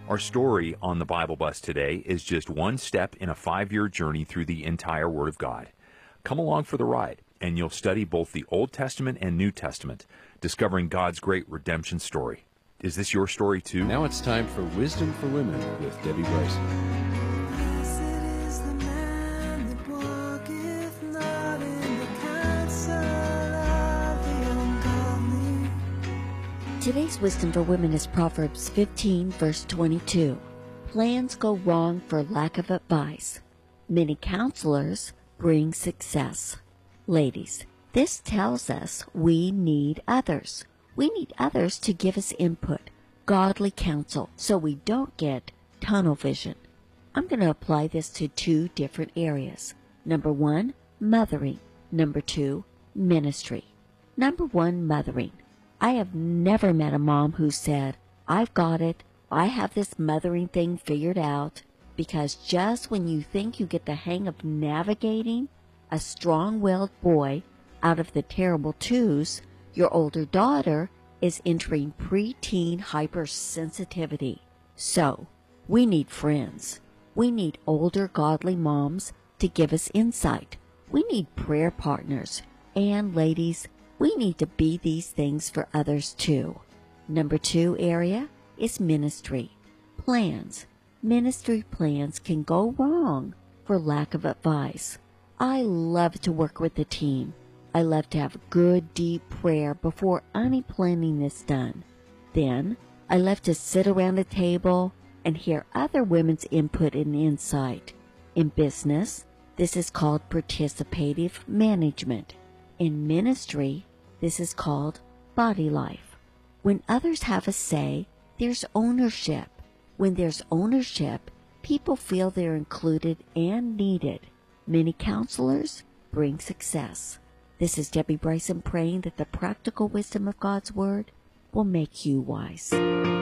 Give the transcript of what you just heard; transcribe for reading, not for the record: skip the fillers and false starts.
Our story on the Bible Bus today is just one step in a 5-year journey through the entire Word of God. Come along for the ride, and you'll study both the Old Testament and New Testament, discovering God's great redemption story. Is this your story too? Now it's time for Wisdom for Women with Debbie Bryson. Today's Wisdom for Women is Proverbs 15, verse 22. Plans go wrong for lack of advice. Many counselors bring success. Ladies, this tells us we need others. We need others to give us input, godly counsel, so we don't get tunnel vision. I'm going to apply this to 2 different areas. Number 1, mothering. Number 2, ministry. Number 1, mothering. I have never met a mom who said, I've got it, I have this mothering thing figured out, because just when you think you get the hang of navigating a strong-willed boy out of the terrible twos, your older daughter is entering preteen hypersensitivity. So, we need friends. We need older godly moms to give us insight. We need prayer partners. And ladies, we need to be these things for others too. Number 2 area is ministry. Plans. Ministry plans can go wrong for lack of advice. I love to work with the team. I love to have good, deep prayer before any planning is done. Then, I love to sit around a table and hear other women's input and insight. In business, this is called participative management. In ministry, this is called body life. When others have a say, there's ownership. When there's ownership, people feel they're included and needed. Many counselors bring success. This is Debbie Bryson praying that the practical wisdom of God's Word will make you wise.